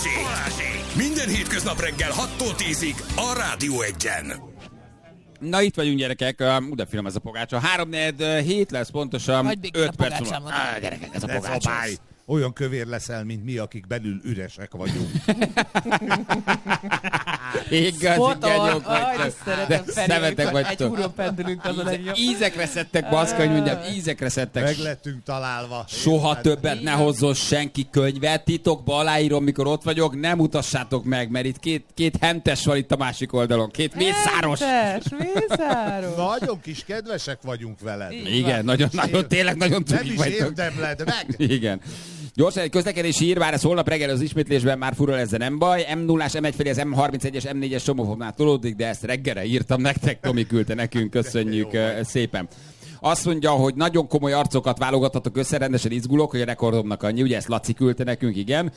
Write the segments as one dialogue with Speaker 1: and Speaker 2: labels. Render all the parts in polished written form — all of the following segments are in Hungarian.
Speaker 1: Minden hétköznap reggel 6-tól 10-ig a Rádió 1-en.
Speaker 2: Na itt vagyunk, gyerekek, de finom ez a pogácsa. 3-4-7 lesz pontosan 5 perc múlva. Gyerekek, ez a pogácsa.
Speaker 3: Olyan kövér leszel, mint mi, akik belül üresek vagyunk.
Speaker 2: Igazi genyók vagytok.
Speaker 4: Szeretem
Speaker 2: Szemetek vagytok.
Speaker 4: Egy húron pendülünk, az a legjobb.
Speaker 2: Ízekre szedtek, baszka, hogy mondjam, ízekre szedtek.
Speaker 3: Meg lettünk találva.
Speaker 2: Soha többet ne hozzon senki könyvet, titokba aláírom, mikor ott vagyok, nem mutassátok meg, mert itt két hentes van itt a másik oldalon, két mészáros.
Speaker 4: Mészáros.
Speaker 3: Nagyon kis kedvesek vagyunk veled.
Speaker 2: Igen, nagyon, tényleg nagyon
Speaker 3: Nem
Speaker 2: cukik
Speaker 3: is
Speaker 2: vagytok.
Speaker 3: érdemled meg.
Speaker 2: Igen. Gyorsan egy közlekedési hír, bár ez holnap reggel az ismétlésben már furul, ezzel nem baj. M0-as, M1 felé az M31-es, M4-es Somófoknál tolódik, de ezt reggelre írtam nektek, Tomi küldte nekünk, köszönjük szépen. Azt mondja, hogy nagyon komoly arcokat válogathatok össze, rendesen izgulok, hogy a rekordomnak annyi, ugye ezt Laci küldte nekünk, igen.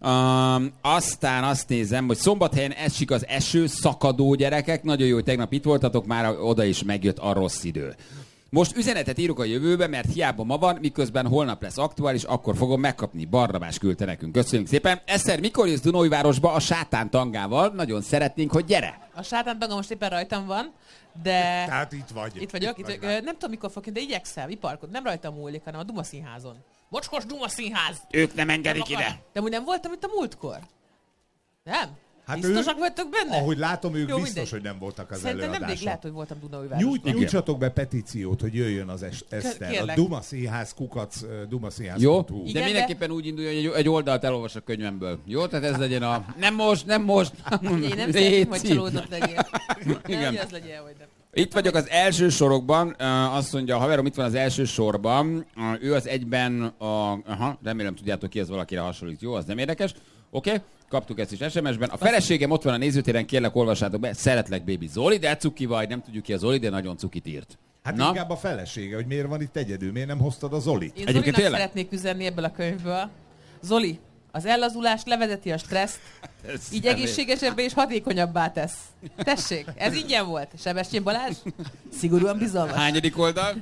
Speaker 2: Aztán azt nézem, hogy Szombathelyen esik az eső, szakadó gyerekek, nagyon jó, hogy tegnap itt voltatok, már oda is megjött a rossz idő. Most üzenetet írok a jövőbe, mert hiába ma van, miközben holnap lesz aktuális, akkor fogom megkapni. Barnabás küldte nekünk. Köszönjük szépen. Eszter, mikor jössz Dunaújvárosba a sátántangával? Nagyon szeretnénk, hogy gyere.
Speaker 4: A sátántanga most éppen rajtam van, de...
Speaker 3: Tehát itt vagy.
Speaker 4: Itt vagyok. Nem tudom, mikor fog, de igyekszem, iparkod. Nem rajtam múlik, hanem a Duma Színházon. Mocskos Duma Színház!
Speaker 2: Ők nem engedik ide.
Speaker 4: De úgy nem voltam itt a múltkor. Nem?
Speaker 3: Hát
Speaker 4: biztosak vagytok benne?
Speaker 3: Ahogy látom, ők
Speaker 4: jó,
Speaker 3: biztos,
Speaker 4: mindegy.
Speaker 3: hogy nem voltak az
Speaker 4: Szerintem
Speaker 3: előadáson.
Speaker 4: nemrég lehet, hogy voltam Dunaújvároson.
Speaker 3: Nyújtsatok be petíciót, hogy jöjjön az Eszter. A
Speaker 4: Kérlek.
Speaker 3: Duma Színház kukac, Dumaszínház.
Speaker 2: Jó?
Speaker 4: Igen,
Speaker 2: De mindenképpen úgy induljon, hogy egy oldalt elolvas a könyvemből. Jó? Tehát ez legyen a... Nem most!
Speaker 4: Én nem szeretném, hogy csalódott legyél.
Speaker 2: Igen.
Speaker 4: Nem, hogy az legyen, hogy nem.
Speaker 2: Itt vagyok az első sorokban, azt mondja, a haverom itt van az első sorban, ő az egyben a... remélem tudjátok ki, ez valakire hasonlít. Jó, az nem érdekes. Oké, kaptuk ezt is SMS-ben. A feleségem ott van a nézőtéren, kérlek, olvassátok be. Szeretlek, baby Zoli, de cuki vagy, nem tudjuk ki a Zoli, de nagyon cukit írt.
Speaker 3: Hát
Speaker 2: Na?
Speaker 3: inkább a felesége, hogy miért van itt egyedül, miért nem hoztad a Zolit?
Speaker 4: Én
Speaker 2: Egyébként
Speaker 4: Zolinak
Speaker 2: tényleg?
Speaker 4: szeretnék üzenni ebből a könyvből. Zoli, az ellazulás levezeti a stresszt, így egészségesebbé és hatékonyabbá tesz. Tessék, ez ingyen volt. Sebestyén Balázs, szigorúan bizalmas.
Speaker 2: Hányadik oldal?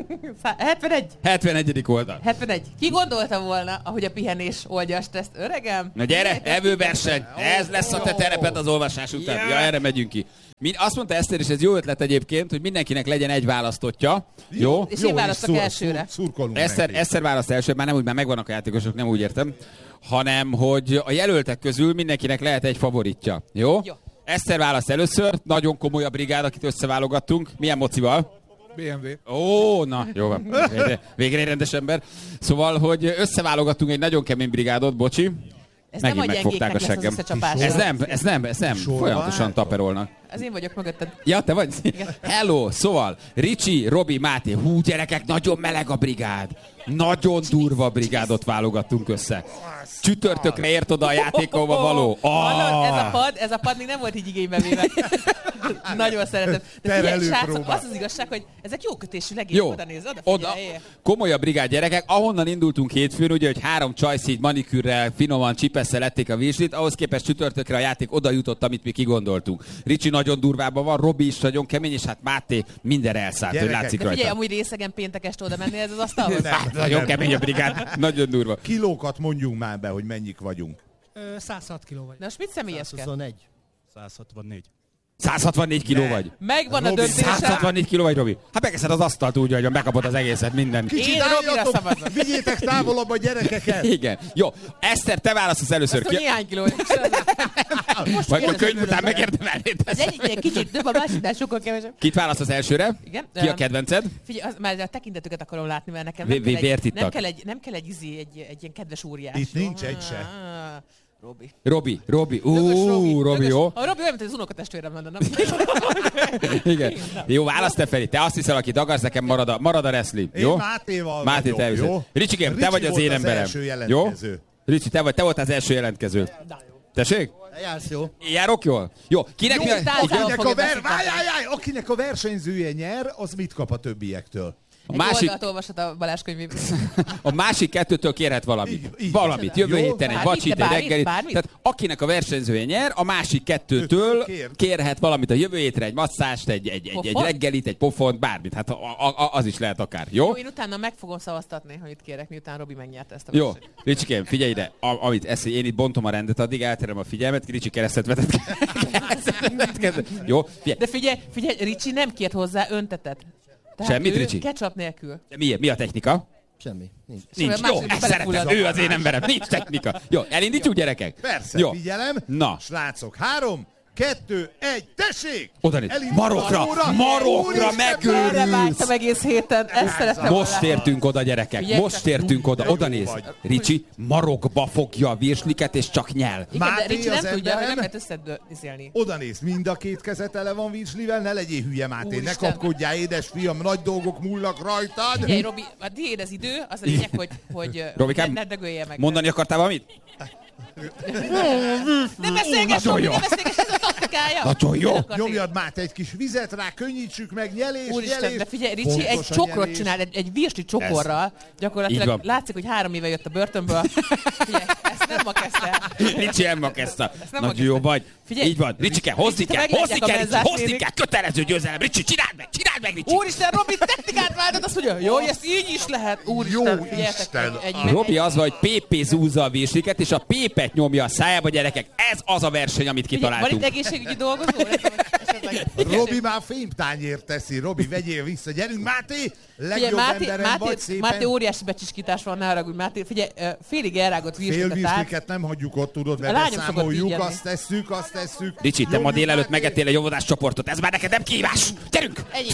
Speaker 4: 71.
Speaker 2: 71. oldal.
Speaker 4: 71. Ki gondolta volna, ahogy a pihenés oldja a stresszt, öregem?
Speaker 2: Na gyere, evőverseny! Ez lesz a te tereped az olvasás után. Ja, erre megyünk ki. Azt mondta Eszter, és ez jó ötlet egyébként, hogy mindenkinek legyen egy választottja. Jó?
Speaker 4: És én választok elsőre.
Speaker 3: Szurkolunk
Speaker 2: Eszter választ első, már nem úgy, már megvannak a játékosok, nem úgy értem, hanem, hogy a jelöltek közül mindenkinek lehet egy favoritja. Jó?
Speaker 4: Jó.
Speaker 2: Eszter választ először, nagyon komoly a brigád, akit összeválogattunk. Milyen mocival?
Speaker 3: BMW.
Speaker 2: Ó, na, jó van. Végre egy rendes ember. Szóval, hogy összeválogattunk egy nagyon kemény brigádot, bocsi.
Speaker 4: Ez
Speaker 2: Megint
Speaker 4: nem a
Speaker 2: megfogták a
Speaker 4: gyengéknek lesz az
Speaker 2: seggem.
Speaker 4: összecsapása.
Speaker 2: Ez nem. Folyamatosan taperolnak.
Speaker 4: Az én vagyok mögötted.
Speaker 2: Ja, te vagy? Hello, szóval, Ricsi, Robi, Máté, hú, gyerekek, nagyon meleg a brigád. Nagyon durva brigádot válogattunk össze. Csütörtökre ért oda a játékolva való.
Speaker 4: Hallod, ez a pad még nem volt így igénybe véve. Nagyon szeretem. De figyelj, srácok, az az igazság, hogy ezek jó kötésű legény.
Speaker 2: Jó,
Speaker 4: Oda nézz,
Speaker 2: oda. Komolyabb brigád, gyerekek. Ahonnan indultunk hétfőn, ugye, hogy 3 csajsz így manikűrrel, finoman csipesszel lették a virslit, ahhoz képest csütörtökre a játék oda jutott, amit mi kigondoltunk. Ricsi nagyon durvában van, Robi is nagyon kemény, és hát Máté mindenre elszállt, hogy
Speaker 3: Gyerekek.
Speaker 2: látszik
Speaker 4: De figyelj,
Speaker 2: rajta.
Speaker 4: amúgy részegen péntek este oda menni ez az asztalhoz?
Speaker 2: Hát, nagyon kemény a brigád, nagyon durva.
Speaker 3: Kilókat mondjunk már be, hogy mennyik vagyunk.
Speaker 5: 106 kiló vagy.
Speaker 4: Na most mit személyeskedsz?
Speaker 5: 121.
Speaker 6: 164.
Speaker 2: 164 kiló vagy.
Speaker 4: Megvan a
Speaker 3: Robi,
Speaker 4: döntésem.
Speaker 2: 164 kiló vagy, Robi. Hát megeszed az asztalt úgy, hogy megkapod az egészet, minden.
Speaker 4: Én Robira szavazok.
Speaker 3: Vigyétek távolabb a gyerekeket!
Speaker 2: Igen. Jó, Eszter, te választasz először.
Speaker 4: Azt néhány kiló.
Speaker 2: Vagy a könyv után megérdemelnéd.
Speaker 4: Az egyik ilyen kicsit több, a másiknál sokkal kevesebb.
Speaker 2: Kit választasz elsőre?
Speaker 4: Igen.
Speaker 2: Ki a kedvenced?
Speaker 4: Figyelj, már a tekintetüket akarom látni, mert nekem
Speaker 2: Vért ittak.
Speaker 4: nem kell egy ilyen kedves óriás.
Speaker 3: Itt nincs egy se.
Speaker 4: Robi.
Speaker 2: Robi.
Speaker 4: Dögös
Speaker 2: Robi, jó.
Speaker 4: A Robi olyan, mint az unokatestvérem lenne, nem?
Speaker 2: Igen. Jó, válasz te, Feri. Te azt hiszel, akit akarsz, nekem marad a wrestling.
Speaker 3: Én
Speaker 2: Jó?
Speaker 3: Mátéval
Speaker 2: Máté, te
Speaker 3: vagyok, jó?
Speaker 2: Ricsikém, te vagy az én
Speaker 3: volt
Speaker 2: emberem.
Speaker 3: első
Speaker 2: Jó?
Speaker 3: jelentkező.
Speaker 2: Ricsi, te volt az első jelentkező. Tessék?
Speaker 5: Jársz jó.
Speaker 2: Járok jól? Jó, kinek mi a...
Speaker 4: tálcában fogja beszélni.
Speaker 3: Akinek a versenyzője nyer, az mit kap a többiektől?
Speaker 4: Oldalt olvashat a Balázs könyvéből.
Speaker 2: A másik kettőtől kérhet valamit.
Speaker 3: Így.
Speaker 2: Valamit. Jövő
Speaker 3: Jó.
Speaker 2: héten egy
Speaker 4: Bármit,
Speaker 2: vacsit,
Speaker 4: de
Speaker 2: egy
Speaker 4: bármit,
Speaker 2: reggelit.
Speaker 4: bármit?
Speaker 2: Tehát akinek a versenyzője nyer, a másik kettőtől kérhet valamit a jövő hétre, egy masszást, egy reggelit, egy pofont, bármit. Hát az is lehet akár. Jó?
Speaker 4: Jó, én utána meg fogom szavaztatni, hogy itt kérek, miután Robi megnyerte ezt a
Speaker 2: Jó.
Speaker 4: versenyt.
Speaker 2: Ricsikém, figyelj ide. Amit eszély, én itt bontom a rendet, addig elterem a figyelmet, Ricsi keresztet vetett. Jó? Figyelj.
Speaker 4: De figyelj, Ricsi nem kért hozzá öntetet. Tehát
Speaker 2: Semmit,
Speaker 4: ő
Speaker 2: Ricsi?
Speaker 4: ketchup nélkül.
Speaker 2: Mi a technika?
Speaker 5: Semmi. Nincs.
Speaker 2: Nincs.
Speaker 4: Semmi,
Speaker 2: Jó,
Speaker 4: második
Speaker 2: ezt szeretem.
Speaker 4: belefulladok.
Speaker 2: Ő az én emberem. Nincs technika. Jó, elindítjuk, gyerekek?
Speaker 3: Persze,
Speaker 2: Jó.
Speaker 3: figyelem.
Speaker 2: Na.
Speaker 3: Srácok, 3, 2, 1, tessék!
Speaker 2: Oda néz.
Speaker 3: Elindul
Speaker 2: Marokra,
Speaker 3: az óra.
Speaker 2: marokra
Speaker 3: Úristen,
Speaker 2: megőrülsz.
Speaker 4: Erre vágytam egész héten, ezt szerettem volna
Speaker 2: Most
Speaker 4: látni.
Speaker 2: értünk oda, gyerekek.
Speaker 4: Figyelj,
Speaker 2: Most
Speaker 4: csak
Speaker 2: értünk oda.
Speaker 3: jó
Speaker 2: Oda néz.
Speaker 3: vagy.
Speaker 2: Ricsi marokba fogja a virsliket, és csak nyel.
Speaker 4: Igen, de
Speaker 3: Máté
Speaker 4: Ricsi
Speaker 3: az
Speaker 4: nem tudja, hogy
Speaker 3: emberem.
Speaker 4: nem lehet összedőzélni.
Speaker 3: Oda néz, mind a két kezet ele van virslivel, ne legyél hülye, Máté, ne
Speaker 4: Úristen.
Speaker 3: kapkodjál, édesfiam, nagy dolgok múlnak rajtad.
Speaker 4: Figyelj, Robi, a tiéd az idő, az a lényeg, hogy
Speaker 2: Robikám,
Speaker 4: ne dögölje meg.
Speaker 2: mondani akartál valamit?
Speaker 4: Nem beszélges,
Speaker 2: Nagyon
Speaker 4: Robi,
Speaker 2: jó.
Speaker 4: nem beszélges, ez a taktikája.
Speaker 2: Nagyon jó.
Speaker 4: Nem akart
Speaker 3: Nyomjad, Máté, egy kis vizet rá, könnyítsük meg, nyelés,
Speaker 4: Úristen,
Speaker 3: nyelés.
Speaker 4: de figyelj, Ricsi
Speaker 3: Pontos
Speaker 4: egy
Speaker 3: a
Speaker 4: csokrot
Speaker 3: nyelés.
Speaker 4: csinál, egy virsli csokorral.
Speaker 2: Így
Speaker 4: Gyakorlatilag
Speaker 2: van.
Speaker 4: látszik, hogy 3 éve jött a börtönből. Figyelj, ezt nem ma kezdte.
Speaker 2: Ricsi nem ma kezdte.
Speaker 4: nem
Speaker 2: Nagyon
Speaker 4: ma
Speaker 2: jó
Speaker 4: kezdte.
Speaker 2: vagy.
Speaker 4: Figyelj.
Speaker 2: Így van. Ricsike, hozni
Speaker 4: Ricsi, te
Speaker 2: kell,
Speaker 4: meglátják
Speaker 2: hozni
Speaker 4: a
Speaker 2: kell, Ricsi,
Speaker 4: menzás
Speaker 2: hozni
Speaker 4: nénik.
Speaker 2: kell. Kötelező győzelem. Ricsi, csináld meg, Ricsi.
Speaker 4: Úristen, Robi technikát váltott, azt mondja, jó, ezt így is lehet. Úristen,
Speaker 3: Jó
Speaker 4: figyeljetek,
Speaker 3: Isten.
Speaker 2: Robi az van, hogy PP zúzza a virsliket, és a pépet nyomja a szájába, gyerekek. Ez az a verseny, amit
Speaker 4: Figyelj, van itt
Speaker 2: kitaláltunk.
Speaker 4: egészségügyi dolgozó? Esetleg.
Speaker 3: Robi már fémtányért teszi. Robi, vegyél vissza. Gyerünk, Máté!
Speaker 4: Figyelj,
Speaker 3: Legjobb emberem vagy szépen.
Speaker 4: Máté óriási becsiskítás van, ne haragudj, Máté. Figyelj, félig elrágott virsliket át.
Speaker 3: Félvirsliket nem hagyjuk ott, tudod,
Speaker 4: A
Speaker 3: mert
Speaker 4: lányom szokott így
Speaker 3: beszámoljuk,
Speaker 4: enni.
Speaker 3: azt tesszük.
Speaker 2: Ricsi, te ma
Speaker 3: Nyomjuk,
Speaker 2: délelőtt
Speaker 3: Máté.
Speaker 2: megettél egy óvodás csoportot. Ez már neked nem kihívás. Gyerünk!
Speaker 4: Ennyi.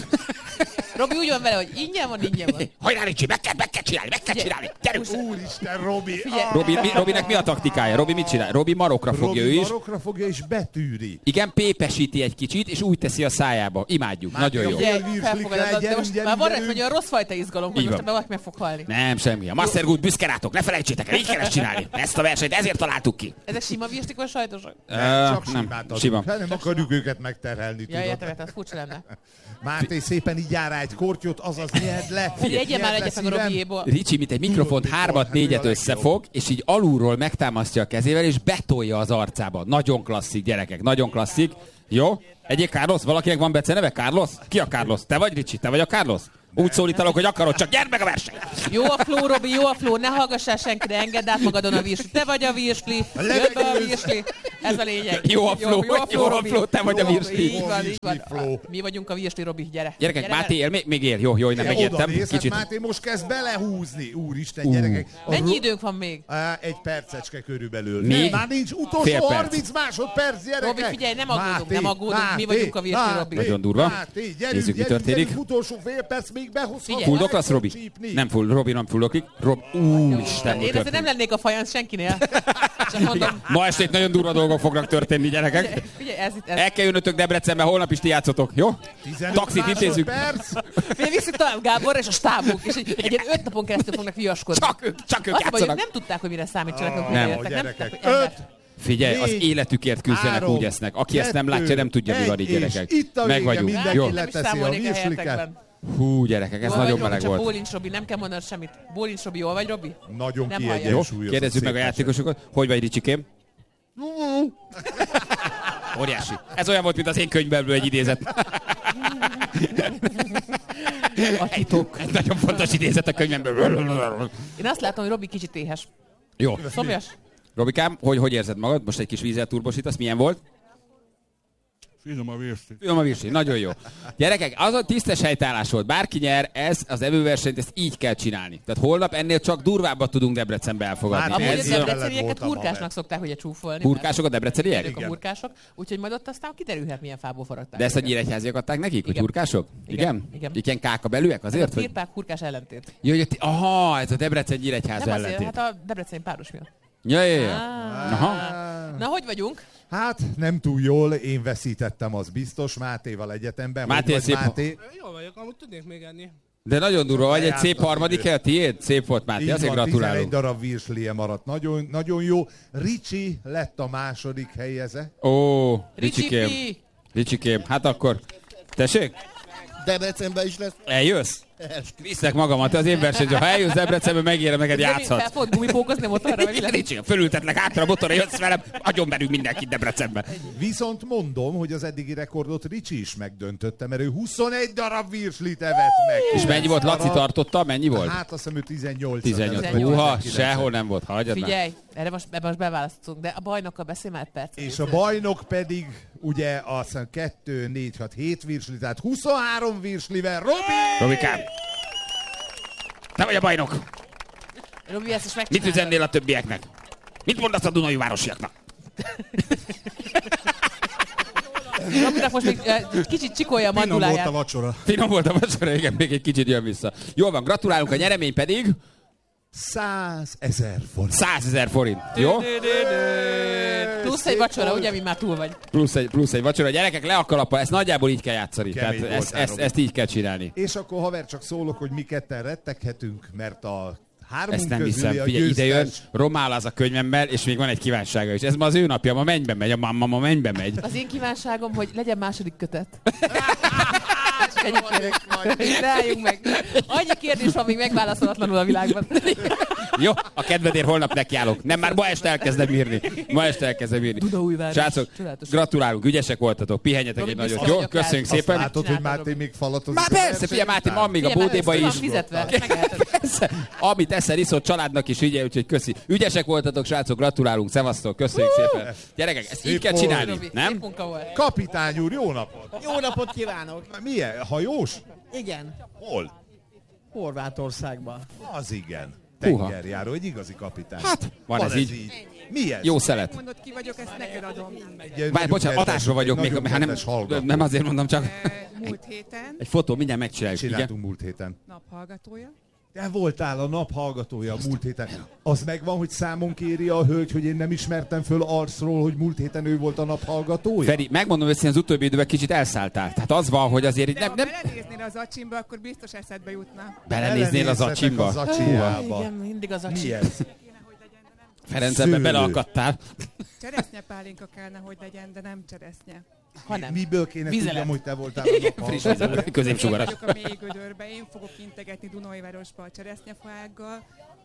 Speaker 4: Robi úgy van vele, hogy ingyen van.
Speaker 2: Hajrá, Ricsi, meg kell csinálni. Gyerünk!
Speaker 3: Úristen, Robi!
Speaker 2: Robinek mi a taktikája? Robi mit csinál? Robi marokra fogja ő
Speaker 3: Robi
Speaker 2: is.
Speaker 3: marokra fogja és betűri.
Speaker 2: Igen, pépesíti egy kicsit, és úgy teszi a szájába. Imádjuk.
Speaker 3: Máté,
Speaker 2: Nagyon jó.
Speaker 3: ugye?
Speaker 4: Figyelj, felfogadod, de most már van egy olyan rossz fajta izgalom, hogy
Speaker 2: Így
Speaker 4: most
Speaker 2: van.
Speaker 4: ebben valaki meg fog halni.
Speaker 2: Nem, semmi. A Master Good büszke rátok, ne felejtsétek el, így kell ezt csinálni. Ezt a versenyt ezért találtuk ki.
Speaker 4: Ezek sima virslik vagy sajtosak?
Speaker 3: Csak
Speaker 2: Nem,
Speaker 3: simát adunk.
Speaker 2: sima.
Speaker 3: Nem akarjuk őket megterhelni,
Speaker 4: Ja,
Speaker 3: tudod.
Speaker 4: értem, ez furcsa lenne.
Speaker 3: Máté, szépen így jár rá egy kortyot, azaz nyerd le.
Speaker 4: Figyelj, egye már
Speaker 3: Nyerd le
Speaker 4: egyet meg a
Speaker 3: szívem.
Speaker 4: Robiéból.
Speaker 2: Ricsi, mint egy mikrofont
Speaker 3: Tudod, mit
Speaker 2: 3-4-et
Speaker 3: szól? Hát ő a
Speaker 2: összefog, és így alulról megtámasztja a kezével, és betolja az arcába. Nagyon klasszik, gyerekek, nagyon klasszik. Jó? Egyéb Carlos? Valakinek van beceneve? Carlos? Ki a Carlos? Te vagy, Ricsi? Te vagy a Carlos? Úgy szólítalak, hogy akarod, csak gyerd meg a versenyt!
Speaker 4: Jó a flow, Robi, jó a flow, ne hallgassál senkire, engedd át magadon a virsli. Te vagy a virsli, jött be a virsli. Ez a lényeg.
Speaker 2: Jó a flow, jó a
Speaker 4: Robi.
Speaker 2: flow, te vagy a
Speaker 4: Jó,
Speaker 2: virsli.
Speaker 4: Így van, így
Speaker 3: Virsli flow.
Speaker 4: van. Mi vagyunk a virsli, Robi, gyere.
Speaker 2: Gyerekek,
Speaker 4: Gyere,
Speaker 2: Máté él? Még él. Jó, én nem
Speaker 3: Oda
Speaker 2: megértem.
Speaker 3: néz, hát
Speaker 2: Kicsit.
Speaker 3: Máté most kezd belehúzni. Úristen, gyerekek.
Speaker 4: Mennyi időnk van még?
Speaker 3: Egy percecske körülbelül.
Speaker 2: Még?
Speaker 3: Már nincs
Speaker 2: Fél
Speaker 3: utolsó
Speaker 2: perc.
Speaker 3: 30 másodperc, gyerekek.
Speaker 4: Robi, figyelj, nem aggódunk,
Speaker 3: Máté,
Speaker 4: nem aggódunk, mi
Speaker 3: Máté,
Speaker 4: vagyunk a virsli,
Speaker 3: Máté,
Speaker 4: Robi.
Speaker 2: Nagyon durva.
Speaker 3: Máté,
Speaker 2: Nézzük, mi történik.
Speaker 3: Utolsó fél perc, még behozhatod.
Speaker 4: Figyelj.
Speaker 2: Fulldog lesz, Robi? Nem full, Robi nem fullokik. Úristen, mi
Speaker 4: Én azért nem
Speaker 2: történik?
Speaker 4: lennék a fajansz senkinél. Csak mondom,
Speaker 2: Ma este itt nagyon durva dolgok fognak történni, gyerekek.
Speaker 4: figyelj, ez itt, ez.
Speaker 2: El kell jönnötök Debrecenbe, holnap is ti játszotok, jó?
Speaker 3: 15
Speaker 2: Taxit intézzük.
Speaker 3: másodperc.
Speaker 4: Figyelj, visszük tovább Gáborra és a stábunk, és egy ilyen 5 napon keresztül fognak viaskodni.
Speaker 2: Csak ők
Speaker 4: Azt a baj, hogy
Speaker 2: játszanak.
Speaker 4: nem tudták, hogy mire számítsanak, amikor
Speaker 2: Nem.
Speaker 4: eljöttek. Nem
Speaker 3: Gyerekek.
Speaker 4: tudták, hogy ember.
Speaker 3: 5,
Speaker 2: Figyelj, az
Speaker 3: 4,
Speaker 2: életükért küzdenek,
Speaker 3: 3,
Speaker 2: úgy esznek. Aki ezt nem látja, nem tudja, mi
Speaker 3: 2,
Speaker 2: van így,
Speaker 3: és
Speaker 2: gyerekek.
Speaker 3: itt a vége,
Speaker 2: Meg vagyunk.
Speaker 3: mindenki
Speaker 2: Jó?
Speaker 3: le-
Speaker 4: Nem is
Speaker 3: leteszi a
Speaker 4: számolnék a
Speaker 3: virsliket.
Speaker 4: helyetekben.
Speaker 2: Hú, gyerekek, ez
Speaker 4: Jól
Speaker 2: nagyon
Speaker 4: vagy,
Speaker 2: meleg
Speaker 4: Robi, csak
Speaker 2: volt.
Speaker 4: Bólincs Robi, nem kell mondanod semmit. Bólincs Robi, jól vagy, Robi?
Speaker 3: Nagyon
Speaker 4: Nem hallja.
Speaker 2: Jó,
Speaker 3: kiegyensúlyozott.
Speaker 2: kérdezzük meg a
Speaker 3: szépen.
Speaker 2: játékosokat. Hogy vagy, Ricsikém? Óriási. Ez olyan volt, mint az én könyvemből egy idézet.
Speaker 4: A titok.
Speaker 2: Egy nagyon fontos idézet a könyvemből.
Speaker 4: Én azt látom, hogy Robi kicsit éhes.
Speaker 2: Jó.
Speaker 4: Szomjas?
Speaker 2: Robikám, hogy érzed magad? Most egy kis vízzel turbosítasz. Milyen volt?
Speaker 6: Finom a virsli.
Speaker 2: Finom a virsli, nagyon jó. Gyerekek, az a tisztes helytállás volt. Bárki nyer, ez az evőversenyt, ezt így kell csinálni. Tehát holnap ennél csak durvábbat tudunk Debrecenbe elfogadni.
Speaker 3: Már
Speaker 4: Amúgy
Speaker 3: Ez
Speaker 4: az
Speaker 3: mellett
Speaker 4: debrecenieket
Speaker 3: voltam,
Speaker 4: hurkásnak
Speaker 3: haver.
Speaker 4: szokták ugye csúfolni.
Speaker 2: Hurkások a debreceniek?
Speaker 4: Ők a hurkások, úgyhogy majd ott aztán kiderülhet, milyen fából faragták.
Speaker 2: De ezt a
Speaker 4: őket.
Speaker 2: nyíregyháziak adták nekik, hogy
Speaker 4: Igen.
Speaker 2: hurkások?
Speaker 4: Igen. Igen.
Speaker 2: Igen, kákabelűek
Speaker 4: Ez
Speaker 2: azért?
Speaker 4: a
Speaker 2: Hogy...
Speaker 4: firpák hurkás ellentét.
Speaker 2: Jó, hogy aha, ez a Debrecen Nyíregyháza
Speaker 4: Nem azért,
Speaker 2: ellentét.
Speaker 4: hát a debreceni páros miatt.
Speaker 2: Ja.
Speaker 4: Ah.
Speaker 2: Aha.
Speaker 4: Na, hogy vagyunk?
Speaker 3: Hát nem túl jól, én veszítettem, az biztos, Mátéval egyetemben.
Speaker 2: Máté,
Speaker 3: Hogy vagy,
Speaker 2: szép-
Speaker 3: Máté?
Speaker 5: Jól vagyok, amúgy tudnék még enni.
Speaker 2: De nagyon durva vagy, egy szép
Speaker 3: Lejártam
Speaker 2: harmadik
Speaker 3: idő.
Speaker 2: hely, tiéd? Szép volt, Máté,
Speaker 3: Így
Speaker 2: azért
Speaker 3: van, 11
Speaker 2: gratulálunk.
Speaker 3: darab virslie maradt. Nagyon, nagyon jó. Ricsi lett a második helyeze.
Speaker 2: Ó, Ricsikém.
Speaker 4: Ricsipi!
Speaker 2: Ricsikém, hát akkor... Tessék?
Speaker 7: Debrecenben is lesz.
Speaker 2: Eljössz? Visznek magamat az én versenyre. Ha eljössz Debrecenbe, megérem, neked játszhatsz.
Speaker 4: Fel fogod gumipókozni motorra, vagy
Speaker 2: Nincs, fölültetlek hátra a motorra, jössz velem, agyonverünk mindenkit Debrecenbe.
Speaker 3: Viszont mondom, hogy az eddigi rekordot Ricsi is megdöntötte, mert ő 21 darab virslit evett meg.
Speaker 2: És mennyi volt? Laci tartotta? Mennyi volt?
Speaker 3: Hát azt hiszem ő 18.
Speaker 2: 18. Húha, sehol nem volt. Hagyjad már.
Speaker 4: Figyelj, ebbe most beválasztunk, de a bajnokkal beszélj már egy perc.
Speaker 3: És a bajnok pedig ugye azt hiszem 2, 4, 6, 7 virsli, tehát 23 virslivel. Robi!
Speaker 2: Robikám! Te vagy a bajnok!
Speaker 4: Robi, ezt is
Speaker 2: Mit
Speaker 4: megcsinálod.
Speaker 2: üzennél a többieknek? Mit mondasz a Dunai városiaknak?
Speaker 4: Robinak most még kicsit csikolja a
Speaker 6: Finom volt
Speaker 4: manduláját.
Speaker 6: a vacsora.
Speaker 2: Finom volt a vacsora, igen, még egy kicsit jön vissza. Jól van, gratulálunk, a nyeremény pedig
Speaker 3: 100 000 forint.
Speaker 2: 100 000 forint. Jó?
Speaker 4: Plusz egy vacsora, ugye, mi már túl vagy.
Speaker 2: Plusz egy vacsora. Gyerekek, le a kalappal, ezt nagyjából így kell játszani.
Speaker 3: Kemény
Speaker 2: Tehát
Speaker 3: voltál, Robi.
Speaker 2: ezt így kell csinálni.
Speaker 3: És akkor haver csak szólok, hogy mi ketten retteghetünk, mert a hármunk
Speaker 2: Ezt nem
Speaker 3: közüli
Speaker 2: hiszem.
Speaker 3: a
Speaker 2: Figyelj, ide jön,
Speaker 3: győztes.
Speaker 2: Romál az a könyvemmel, és még van egy kívánsága is. Ez ma az ő napja, ma mennybe megy, a mama mennybe megy.
Speaker 4: Az én kívánságom, hogy legyen második kötet. Csak ennyit kérek. Rájunk meg. Annyi kérdés van még megválaszolatlanul a világban.
Speaker 2: Jó, a kedvedért holnap nekiállok. Nem, már ma este elkezdem írni.
Speaker 4: Dunaújváros.
Speaker 2: Srácok,
Speaker 4: Csodálatos.
Speaker 2: gratulálunk, ügyesek voltatok, pihenjetek
Speaker 4: Robi,
Speaker 2: egy nagyot.
Speaker 4: biztos
Speaker 2: Jó,
Speaker 4: vagyok
Speaker 2: köszönjük
Speaker 4: rád.
Speaker 2: szépen.
Speaker 3: Látod, hogy
Speaker 4: Csináltam,
Speaker 3: Máté
Speaker 4: Robi.
Speaker 3: még falatozik.
Speaker 2: Már
Speaker 3: a
Speaker 2: persze,
Speaker 3: verseny
Speaker 2: figyelj Máté,
Speaker 3: után.
Speaker 2: van még a
Speaker 4: Figyelj,
Speaker 2: bódéba
Speaker 4: már
Speaker 2: is.
Speaker 4: össze van fizetve, megeheted.
Speaker 2: Persze. Amit eszel, iszol, családnak is ügye, úgyhogy köszi. Ügyesek voltatok, srácok, gratulálunk, szevasztok, köszönjük szépen. Gyerekek, ezt így
Speaker 3: Szép
Speaker 2: kell
Speaker 3: volt.
Speaker 2: csinálni,
Speaker 4: Robi, szép
Speaker 2: nem?
Speaker 4: munka volt.
Speaker 3: Kapitány úr, jó napot!
Speaker 7: Jó napot kívánok!
Speaker 3: Milyen? Hajós?
Speaker 7: Igen,
Speaker 3: Hol?
Speaker 7: Horvátországban.
Speaker 3: Az igen.
Speaker 2: Húha.
Speaker 3: Tengerjáró, egy igazi kapitány.
Speaker 2: Hát, van ez így.
Speaker 3: Mi ez?
Speaker 2: Jó szelet.
Speaker 8: Mondod, ki vagyok, ezt neked adom.
Speaker 3: Egy
Speaker 2: Várj,
Speaker 3: nagyon
Speaker 2: bocsánat,
Speaker 3: kedves-
Speaker 2: adásra vagyok
Speaker 3: egy
Speaker 2: még,
Speaker 3: nagyon
Speaker 2: hát
Speaker 3: kedves hallgató.
Speaker 2: nem azért mondom, csak
Speaker 8: Múlt héten
Speaker 2: egy fotó, mindjárt megcsináljuk. Igen?
Speaker 3: Csináltunk múlt héten.
Speaker 8: naphallgatója.
Speaker 3: Te voltál a nap hallgatója múlt héten. Az megvan, hogy számon kéri a hölgy, hogy én nem ismertem föl arcról, hogy múlt héten ő volt a nap hallgatója?
Speaker 2: Feri, megmondom őszintén, az utóbbi időben kicsit elszálltál. Tehát az van, hogy azért így
Speaker 8: De
Speaker 2: nem,
Speaker 8: ha
Speaker 2: nem
Speaker 8: belenéznél az acsimba, akkor biztos eszedbe jutna.
Speaker 2: belenéznél az acsimba.
Speaker 3: Az acsijába.
Speaker 4: Igen, mindig az
Speaker 3: Mi
Speaker 4: acsi.
Speaker 3: ez?
Speaker 2: Ferenc, ebben
Speaker 3: Szőlő.
Speaker 2: beleakadtál.
Speaker 8: Cseresznyepálinka kellene, hogy legyen, de nem cseresznye.
Speaker 4: Ha nem.
Speaker 3: Miből kéne
Speaker 4: Vizelet.
Speaker 3: tudjam, hogy te voltál a nap
Speaker 2: Friss
Speaker 3: hallgatója?
Speaker 2: vizet, középsugaras.
Speaker 8: Én vagyok a mély gödörbe, én fogok integetni Dunajvárosba a cseresznyefággal.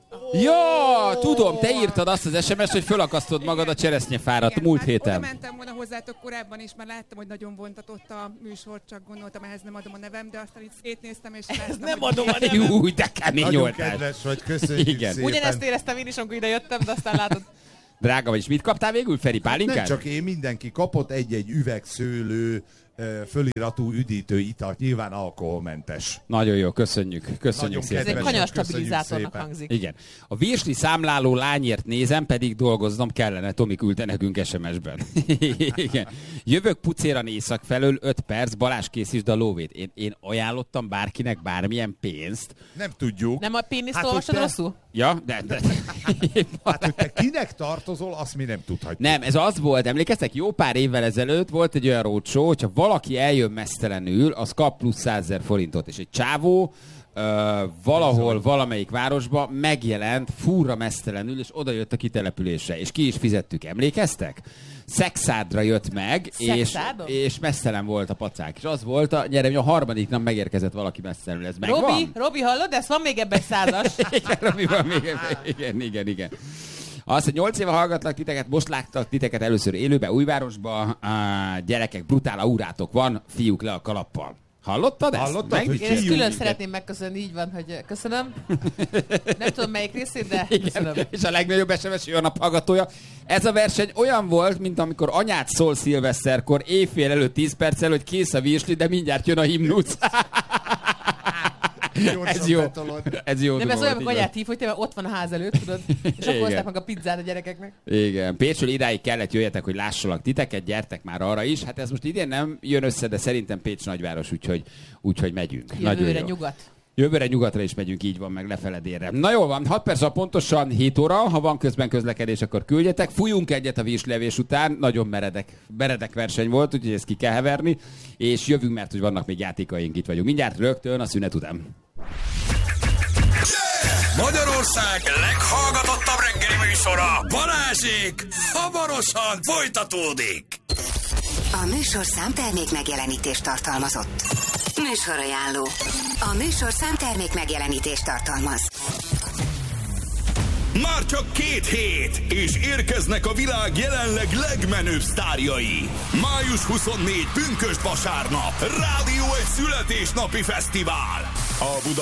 Speaker 2: Ja, tudom, te írtad azt az SMS-t, hogy fölakasztod magad a cseresznyefárat
Speaker 8: Igen,
Speaker 2: múlt
Speaker 8: hát
Speaker 2: héten.
Speaker 8: Oda mentem volna hozzátok korábban is, mert láttam, hogy nagyon vontatott a műsor, csak gondoltam, ehhez nem adom a nevem, de aztán itt szétnéztem, és láttam,
Speaker 7: Nem
Speaker 8: hogy
Speaker 7: adom a nevem.
Speaker 2: Úgy, de kemény
Speaker 3: Nagyon
Speaker 2: voltál.
Speaker 3: kedves vagy, köszönjük
Speaker 2: Igen.
Speaker 3: szépen.
Speaker 4: Ugyanezt éreztem én is, amikor ide jöttem, de aztán látod.
Speaker 2: Drága vagy, és mit kaptál végül, Feri?
Speaker 3: Nem
Speaker 2: Pálinkát?
Speaker 3: csak én, mindenki kapott egy-egy üvegszőlő föliratú üdítő italt, nyilván alkoholmentes.
Speaker 2: Nagyon jó, köszönjük. Köszönjük
Speaker 3: Nagyon
Speaker 2: szépen.
Speaker 4: Ez egy
Speaker 3: Kedves,
Speaker 4: kanyarstabilizátornak
Speaker 3: köszönjük
Speaker 4: hangzik.
Speaker 2: Igen. A virsli számláló lányért nézem, pedig dolgoznom kellene. Tomi küldte nekünk SMS-ben. Igen. Jövök pucéran észak felől 5 perc, Balázs készítsd a lóvét. Én ajánlottam bárkinek bármilyen pénzt.
Speaker 3: Nem tudjuk.
Speaker 4: Nem a péniszt
Speaker 3: Hát,
Speaker 4: olvasod
Speaker 3: hogy te-
Speaker 4: rosszul?
Speaker 2: Ja, de.
Speaker 3: Hát, hogy te kinek tartozol, azt mi nem tudhatjuk.
Speaker 2: Nem, ez az volt, emlékeztek, jó pár évvel ezelőtt volt egy olyan roadshow, hogyha valaki eljön mesztelenül, az kap plusz 100 000 forintot, és egy csávó valahol, valamelyik városba megjelent fúra mesztelenül, és oda jött a kitelepülésre, és ki is fizettük, emlékeztek? Szexádra jött meg,
Speaker 4: Szexádon?
Speaker 2: és mesztelen volt a pacák, és az volt a nyeremény, a harmadik nap megérkezett valaki mesztelenül, ez megvan?
Speaker 4: Robi, hallod? Ez van még ebben egy 100-as.
Speaker 2: Igen, Robi, van még, igen. Az, hogy 8 éve hallgatlak titeket, most láttak titeket először élőbe, Újvárosba, gyerekek, brutál aurátok van, fiúk le a kalappal. Hallottad ezt?
Speaker 3: Hallottad,
Speaker 2: Meg-
Speaker 3: hogy
Speaker 4: Én ezt
Speaker 3: Fiú,
Speaker 4: külön
Speaker 3: igen.
Speaker 4: szeretném megköszönni, így van, hogy köszönöm. Nem tudom melyik részét, de köszönöm.
Speaker 2: Igen, és a legnagyobb SMS a nap hallgatója. Ez a verseny olyan volt, mint amikor anyát szól szilveszterkor, éjfél előtt 10 perccel, hogy kész a virsli, de mindjárt jön a himnusz. Ez jó. Ez jó.
Speaker 4: Nem, ez
Speaker 2: duma
Speaker 4: olyan,
Speaker 2: volt,
Speaker 4: amikor
Speaker 2: így
Speaker 4: anyát hív, hogy te ott van a ház előtt, tudod? És akkor
Speaker 2: Igen.
Speaker 4: hozták meg a pizzát a gyerekeknek.
Speaker 2: Igen, Pécsről idáig kellett jöjjetek, hogy lássalak titeket, gyertek már arra is. Hát ez most idén nem jön össze, de szerintem Pécs nagyváros, úgyhogy megyünk. Nagyon
Speaker 4: Jövőre
Speaker 2: jó.
Speaker 4: nyugat.
Speaker 2: Jövőre nyugatra is megyünk, így van, meg lefele délre. Na jól van, 6 perc, pontosan 7 óra, ha van közben közlekedés, akkor küldjetek. Fújunk egyet a virslevés után, nagyon meredek verseny volt, úgyhogy ezt ki kell heverni, és jövünk, mert hogy vannak még játékaink, itt vagyunk. Mindjárt rögtön a szünet után.
Speaker 1: Magyarország leghallgatottabb reggeli műsora, Balázsék, hamarosan folytatódik.
Speaker 9: A műsorszám termék megjelenítést tartalmazott. Műsorajánló. A műsorszám termék megjelenítést tartalmaz.
Speaker 1: Már csak 2 hét, és érkeznek a világ jelenleg legmenőbb sztárjai. Május 24, pünkösd vasárnap, Rádió 1 születésnapi fesztivál. A